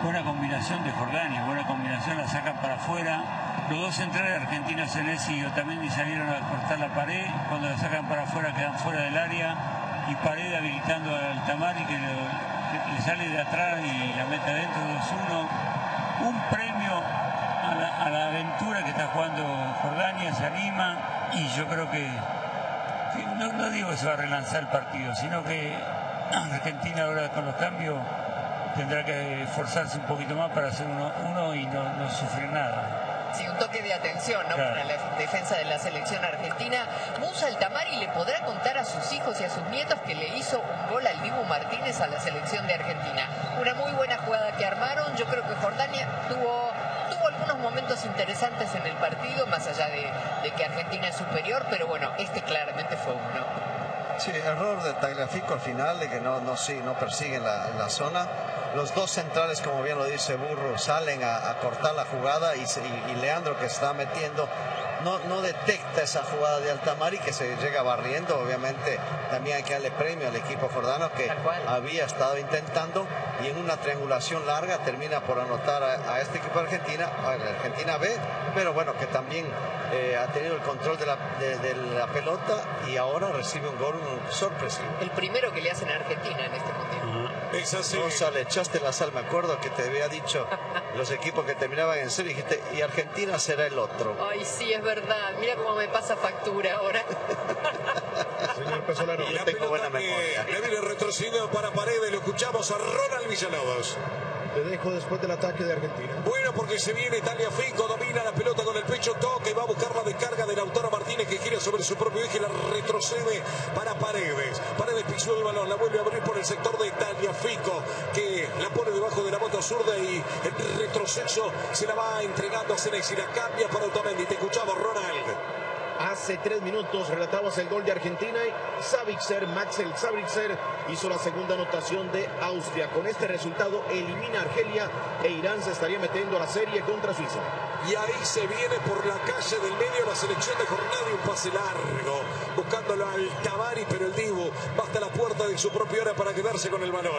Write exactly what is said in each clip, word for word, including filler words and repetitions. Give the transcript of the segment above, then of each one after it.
Buena combinación de Jordania, buena combinación, la sacan para afuera. Los dos centrales argentinos, Senesi y Otamendi, salieron a cortar la pared. Cuando la sacan para afuera quedan fuera del área. Y Pared habilitando al Tamari que, lo, que le sale de atrás y la mete adentro, dos uno. Un premio a la, a la aventura que está jugando Jordania, se anima. Y yo creo que, que no, no digo que se va a relanzar el partido, sino que Argentina ahora con los cambios tendrá que esforzarse un poquito más para hacer uno, uno y no, no sufrir nada. Sí, un toque de atención, ¿no? Claro. Para la defensa de la selección argentina. Musa Altamari le podrá contar a sus hijos y a sus nietos que le hizo un gol al Dibu Martínez a la selección de Argentina. Una muy buena jugada que armaron. Yo creo que Jordania tuvo, tuvo algunos momentos interesantes en el partido, más allá de, de que Argentina es superior, pero bueno, este claramente fue uno. Sí, error de Tagliafico al final, de que no, no, sí, no persiguen la, la zona. Los dos centrales, como bien lo dice Burro, salen a, a cortar la jugada y, y, y Leandro, que está metiendo, no, no detecta esa jugada de Altamari, que se llega barriendo. Obviamente también hay que darle premio al equipo jordano, que había estado intentando, y en una triangulación larga termina por anotar a, a este equipo de Argentina, a la Argentina B, pero bueno, que también eh, ha tenido el control de la, de, de la pelota y ahora recibe un gol sorpresivo. El primero que le hacen a Argentina en este mundial. Uh-huh. Es así. O sea, le echaste la sal. Me acuerdo que te había dicho los equipos que terminaban en cero, y dijiste, y Argentina será el otro. Ay, sí, es verdad. Mira cómo me pasa factura ahora. Señor Pesolano, yo tengo buena memoria. Le viene retrocedido para Paredes. Lo escuchamos a Ronald Villalobos. Le dejo después del ataque de Argentina. Bueno, porque se viene Tagliafico, domina la pelota con el pecho, toque, va a buscar la descarga de Lautaro Martínez, que gira sobre su propio eje, la retrocede para Paredes. Paredes pisó el balón, la vuelve a abrir por el sector de Tagliafico, que la pone debajo de la bota zurda y el retroceso se la va entregando a Senesi, la cambia para Otamendi. Te escuchamos, Ronald. Hace tres minutos relatabas el gol de Argentina y Sabitzer, Maxel Sabitzer hizo la segunda anotación de Austria. Con este resultado elimina a Argelia e Irán se estaría metiendo a la serie contra Suiza. Y ahí se viene por la calle del medio la selección de Jordania, un pase largo, buscándolo al Tamari, pero el Dibu va hasta la puerta de su propia área para quedarse con el balón.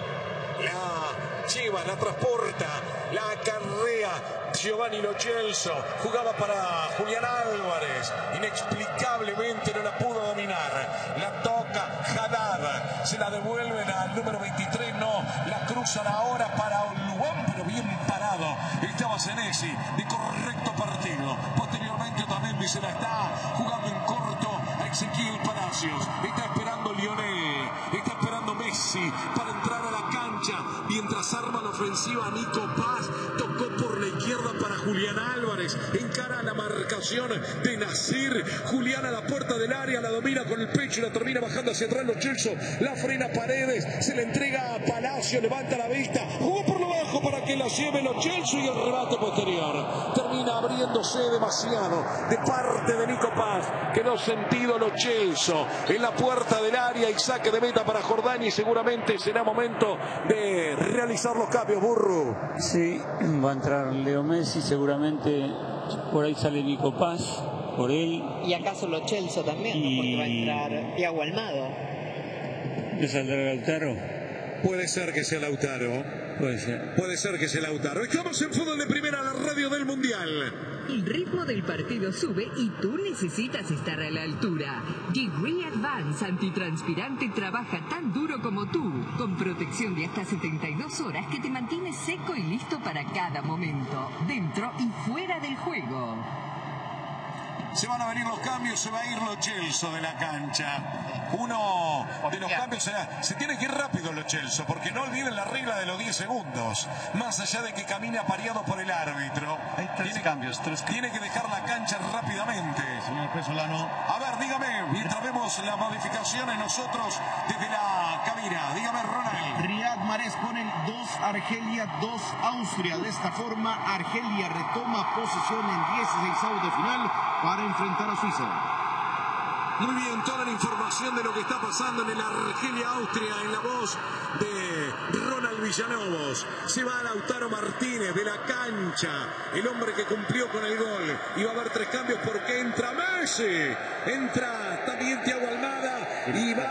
La Chivas la transporta, la acarrea Giovanni Lo Celso, jugaba para Julián Álvarez, inexplicablemente no la pudo dominar, la toca Haddad, se la devuelven al número veintitrés, no, la cruzan ahora para Luan, pero bien parado, estaba Senesi, de correcto partido, posteriormente también se la está jugando en corto a Ezequiel Palacios, está esperando Lionel, está esperando Messi para entrar a la cancha, mientras arma la ofensiva Nico Paz, tocó por la izquierda para Julián Álvarez, encara la marcación de Nasir, Julián a la puerta del área, la domina con el pecho y la termina bajando hacia atrás Lo Celso, la frena Paredes, se la entrega a Palacio, levanta la vista, jugó por lo bajo para que la lleve Lo Celso y el rebate posterior, termina abriéndose demasiado de parte de Nico Paz, quedó sentido Lo Celso en la puerta del área y saque de meta para Jordania, y seguramente será momento de realizar los cambios, Burro. Sí, va a entrar Leo Messi, seguramente por ahí sale Nico Paz, por él. Y acaso Lo Celso también, y... ¿no? Porque va a entrar Thiago Almada. ¿No saldrá Lautaro? Puede ser que sea Lautaro. Puede ser. Puede ser que sea Lautaro. Estamos en Fútbol de Primera, la radio del Mundial. El ritmo del partido sube y tú necesitas estar a la altura. Degree Advance Antitranspirante trabaja tan duro como tú, con protección de hasta setenta y dos horas que te mantiene seco y listo para cada momento, dentro y fuera del juego. Se van a venir los cambios, se va a ir Lo Celso de la cancha. Uno de los cambios será, se tiene que ir rápido Lo Celso, porque no olviden la regla de los diez segundos. Más allá de que camine apareado por el árbitro. Hay tres tiene, cambios, tres Tiene que dejar la cancha rápidamente. Señor Pesolano. A ver, dígame, mientras vemos las modificaciones nosotros desde la cabina. Dígame, Ronald. Riyad Mahrez pone dos Argelia, dos Austria. De esta forma, Argelia retoma posesión en dieciseisavos de final para enfrentar a Suiza. Muy bien, toda la información de lo que está pasando en el Argelia-Austria en la voz de Ronald Villalobos. Se va Lautaro Martínez de la cancha, el hombre que cumplió con el gol. Y va a haber tres cambios porque entra Messi, entra también Thiago Almada y va